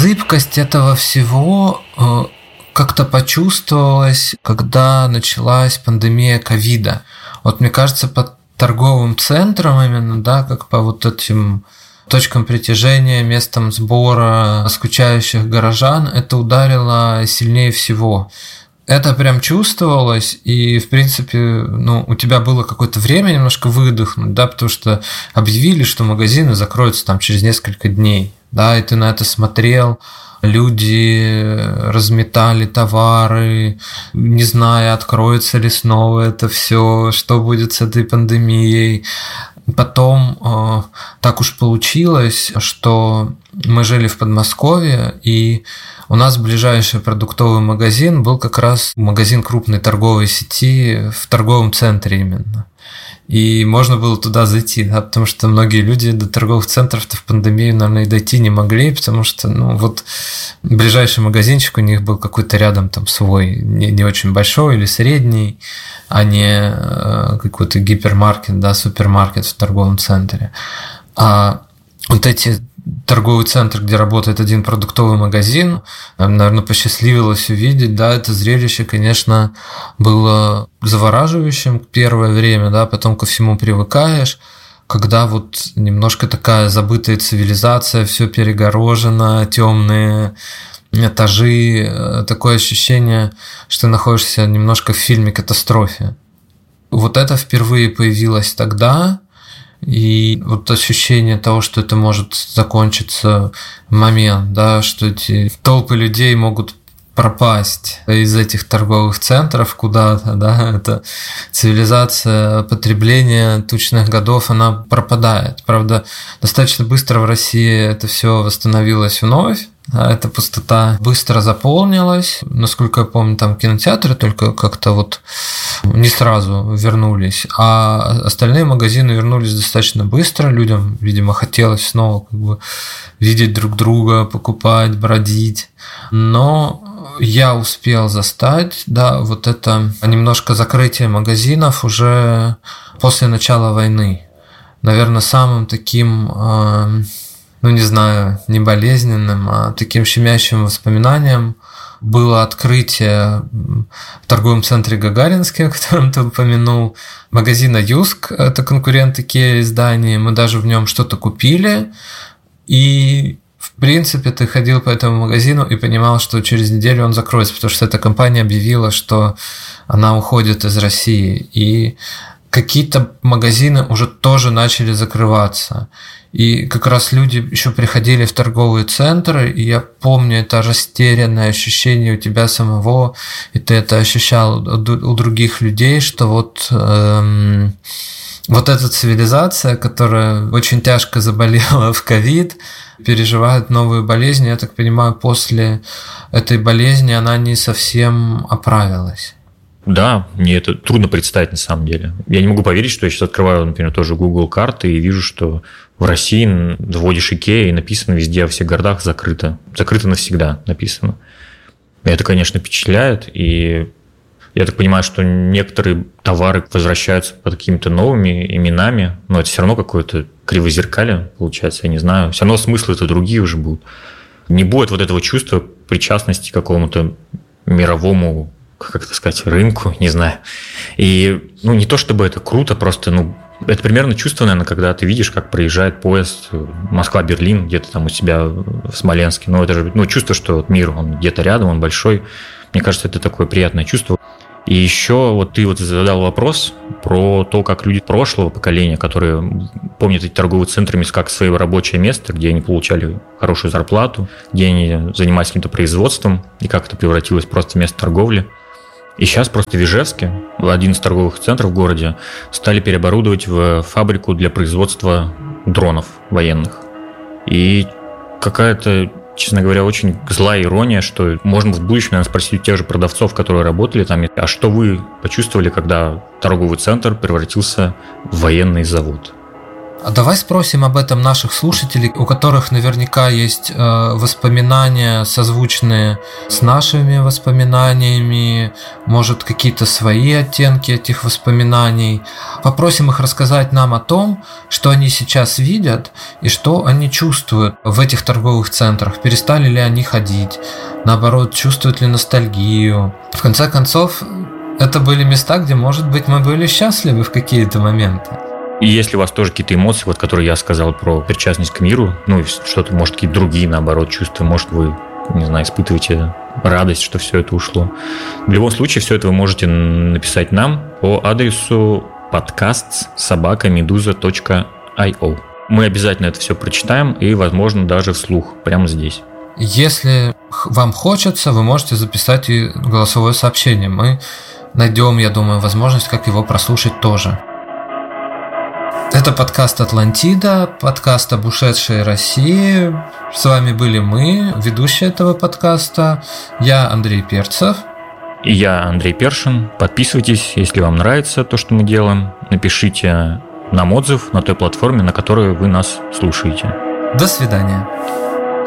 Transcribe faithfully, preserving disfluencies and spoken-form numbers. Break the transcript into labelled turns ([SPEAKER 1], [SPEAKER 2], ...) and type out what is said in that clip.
[SPEAKER 1] Зыбкость этого всего как-то почувствовалась, когда началась пандемия ковида. Вот мне кажется, по торговым центрам именно, да, как по вот этим точкам притяжения, местам сбора скучающих горожан, это ударило сильнее всего. Это прям чувствовалось, и, в принципе, ну, у тебя было какое-то время немножко выдохнуть, да, потому что объявили, что магазины закроются там через несколько дней, да, и ты на это смотрел, люди разметали товары, не зная, откроется ли снова это все, что будет с этой пандемией. Потом э, так уж получилось, что мы жили в Подмосковье, и у нас ближайший продуктовый магазин был как раз магазин крупной торговой сети в торговом центре именно. И можно было туда зайти, да, потому что многие люди до торговых центров-то в пандемию, наверное, и дойти не могли, потому что, ну, вот ближайший магазинчик у них был какой-то рядом там свой, не, не очень большой или средний, а не э, какой-то гипермаркет, да, супермаркет в торговом центре. А вот эти торговый центр, где работает один продуктовый магазин, наверное, посчастливилось увидеть, да, это зрелище, конечно, было завораживающим первое время, да, потом ко всему привыкаешь, когда вот немножко такая забытая цивилизация, все перегорожено, темные этажи, такое ощущение, что находишься немножко в фильме «Катастрофе». Вот это впервые появилось тогда. И вот ощущение того, что это может закончиться в момент, да, что эти толпы людей могут пропасть из этих торговых центров куда-то, да, это цивилизация потребления тучных годов, она пропадает. Правда, достаточно быстро в России это все восстановилось вновь, да, эта пустота быстро заполнилась. Насколько я помню, там кинотеатры только как-то вот не сразу вернулись, а остальные магазины вернулись достаточно быстро. Людям, видимо, хотелось снова как бы видеть друг друга, покупать, бродить. Но я успел застать, да, вот это немножко закрытие магазинов уже после начала войны. Наверное, самым таким, ну не знаю, не болезненным, а таким щемящим воспоминанием было открытие в торговом центре Гагаринский, о котором ты упомянул, магазина «Юск», это конкурент Икеа издания, мы даже в нем что-то купили, и в принципе ты ходил по этому магазину и понимал, что через неделю он закроется, потому что эта компания объявила, что она уходит из России, и какие-то магазины уже тоже начали закрываться. И как раз люди еще приходили в торговые центры, и я помню это растерянное ощущение у тебя самого, и ты это ощущал у других людей, что вот, эм, вот эта цивилизация, которая очень тяжко заболела в ковид, переживает новую болезнь, я так понимаю, после этой болезни она не совсем оправилась.
[SPEAKER 2] Да, мне это трудно представить на самом деле. Я не могу поверить, что я сейчас открываю, например, тоже Google карты и вижу, что в России вводишь Икеа, и написано везде во всех городах «закрыто». «Закрыто навсегда» написано. Это, конечно, впечатляет, и я так понимаю, что некоторые товары возвращаются под какими-то новыми именами, но это все равно какое-то кривозеркалье, получается, я не знаю. Все равно смыслы-то другие уже будут. Не будет вот этого чувства причастности к какому-то мировому, как это сказать, рынку, не знаю. И, ну, не то чтобы это круто, просто, ну, это примерно чувство, наверное, когда ты видишь, как проезжает поезд Москва-Берлин где-то там у себя в Смоленске. Ну, это же, ну, чувство, что мир, он где-то рядом, он большой. Мне кажется, это такое приятное чувство. И еще вот ты вот задал вопрос про то, как люди прошлого поколения, которые помнят эти торговые центры как свое рабочее место, где они получали хорошую зарплату, где они занимались каким-то производством, и как это превратилось просто в место торговли. И сейчас просто в Ижевске, один из торговых центров в городе, стали переоборудовать в фабрику для производства дронов военных. И какая-то, честно говоря, очень злая ирония, что можно в будущем, наверное, спросить у тех же продавцов, которые работали там, а что вы почувствовали, когда торговый центр превратился в военный завод?
[SPEAKER 1] А давай спросим об этом наших слушателей, у которых наверняка есть э, воспоминания созвучные с нашими воспоминаниями, может, какие-то свои оттенки этих воспоминаний. Попросим их рассказать нам о том, что они сейчас видят и что они чувствуют в этих торговых центрах. Перестали ли они ходить? Наоборот, чувствуют ли ностальгию? В конце концов, это были места, где, может быть, мы были счастливы в какие-то моменты.
[SPEAKER 2] И если у вас тоже какие-то эмоции, вот которые я сказал про причастность к миру, ну и что-то, может, какие-то другие, наоборот, чувства, может, вы, не знаю, испытываете радость, что все это ушло. В любом случае, все это вы можете написать нам по адресу подкаст собака медуза точка ай о. Мы обязательно это все прочитаем и, возможно, даже вслух, прямо здесь.
[SPEAKER 1] Если вам хочется, вы можете записать и голосовое сообщение. Мы найдем, я думаю, возможность, как его прослушать тоже. Это подкаст «Атлантида», подкаст об ушедшей России. С вами были мы, ведущие этого подкаста. Я Андрей Перцев.
[SPEAKER 2] И я Андрей Першин. Подписывайтесь, если вам нравится то, что мы делаем. Напишите нам отзыв на той платформе, на которой вы нас слушаете.
[SPEAKER 1] До свидания.